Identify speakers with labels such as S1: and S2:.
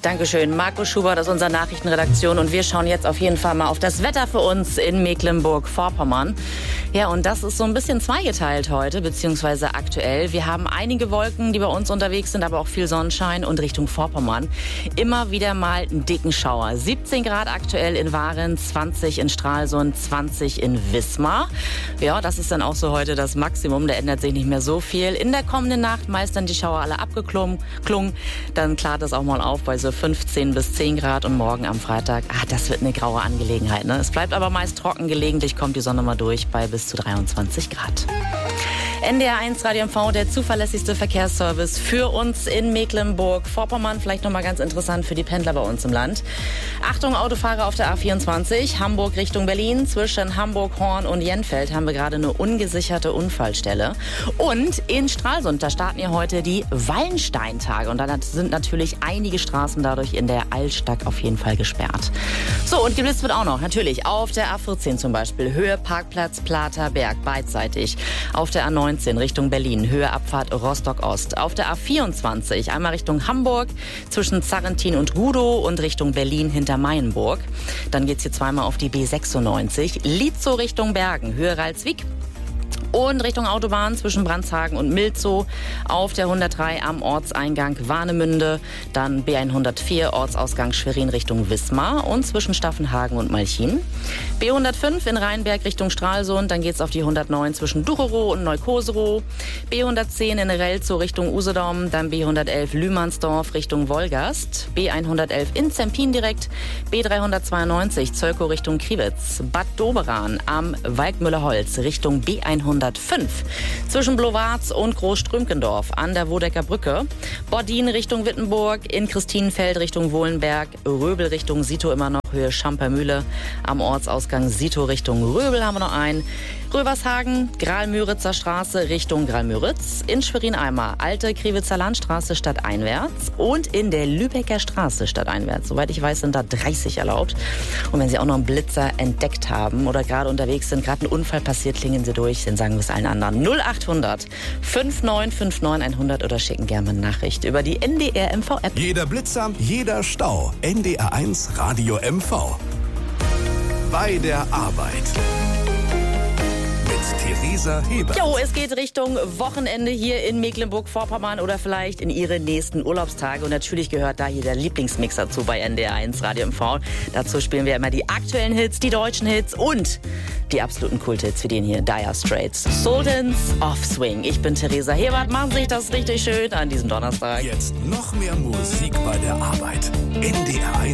S1: Dankeschön. Markus Schubert aus unserer Nachrichtenredaktion und wir schauen jetzt auf jeden Fall mal auf das Wetter für uns in Mecklenburg-Vorpommern. Ja, und das ist so ein bisschen zweigeteilt heute, beziehungsweise aktuell. Wir haben einige Wolken, die bei uns unterwegs sind, aber auch viel Sonnenschein und Richtung Vorpommern. Immer wieder mal einen dicken Schauer. 17 Grad aktuell in Waren, 20 in Stralsund, 20 in Wismar. Ja, das ist dann auch so heute das Maximum. Da ändert sich nicht mehr so viel. In der kommenden Nacht meist dann die Schauer alle abgeklungen. Dann klart es auch mal auf bei so 15 bis 10 Grad und morgen am Freitag, das wird eine graue Angelegenheit. Ne? Es bleibt aber meist trocken, gelegentlich kommt die Sonne mal durch bei bis zu 23 Grad. NDR 1 Radio MV, der zuverlässigste Verkehrsservice für uns in Mecklenburg-Vorpommern. Vielleicht nochmal ganz interessant für die Pendler bei uns im Land. Achtung, Autofahrer auf der A24, Hamburg Richtung Berlin. Zwischen Hamburg, Horn und Jenfeld haben wir gerade eine ungesicherte Unfallstelle. Und in Stralsund, da starten ja heute die Wallensteintage. Und da sind natürlich einige Straßen dadurch in der Altstadt auf jeden Fall gesperrt. So, und geblitzt wird auch noch, natürlich, auf der A14 zum Beispiel. Höhe Parkplatz Plater Berg, beidseitig. Auf der A19 Richtung Berlin, Höhe Abfahrt Rostock-Ost. Auf der A24 einmal Richtung Hamburg, zwischen Zarrentin und Gudow und Richtung Berlin hinter Mayenburg. Dann geht's hier zweimal auf die B96. Lietzow Richtung Bergen, Höhe Ralswiek. Und Richtung Autobahn zwischen Brandshagen und Milzow auf der 103 am Ortseingang Warnemünde, dann B104 Ortsausgang Schwerin Richtung Wismar und zwischen Staffenhagen und Malchin. B105 in Rheinberg Richtung Stralsund, dann geht's auf die 109 zwischen Ducherow und Neukoserow. B110 in Relzow Richtung Usedom, dann B111 Lühmannsdorf Richtung Wolgast. B111 in Zempin direkt, B392 Zölkow Richtung Kriwitz. Bad Doberan am Walkmüllerholz Richtung B105. Zwischen Blowarz und Großstrümkendorf an der Wodecker Brücke. Bordin Richtung Wittenburg, in Christinenfeld Richtung Wohlenberg, Röbel Richtung Sito immer noch, Höhe Schampermühle. Am Ortsausgang Sito Richtung Röbel haben wir noch einen. Rövershagen, Graal-Müritzer Straße Richtung Graal-Müritz. In Schwerin-Eimer, Alte Kriwitzer Landstraße stadteinwärts und in der Lübecker Straße stadteinwärts. Soweit ich weiß, sind da 30 erlaubt. Und wenn Sie auch noch einen Blitzer entdeckt haben oder gerade unterwegs sind, gerade ein Unfall passiert, klingen Sie durch, dann sagen wir es allen anderen. 0800 5959 100 oder schicken gerne eine Nachricht über die NDR MV-App.
S2: Jeder Blitzer, jeder Stau. NDR 1 Radio MV. Bei der Arbeit. Theresa Hebert.
S1: Jo, es geht Richtung Wochenende hier in Mecklenburg-Vorpommern oder vielleicht in Ihre nächsten Urlaubstage. Und natürlich gehört da hier der Lieblingsmix dazu bei NDR 1 Radio MV. Dazu spielen wir immer die aktuellen Hits, die deutschen Hits und die absoluten Kulthits wie den hier, Dire Straits. Sultans of Swing. Ich bin Theresa Hebert. Machen Sie sich das richtig schön an diesem Donnerstag.
S2: Jetzt noch mehr Musik bei der Arbeit. NDR 1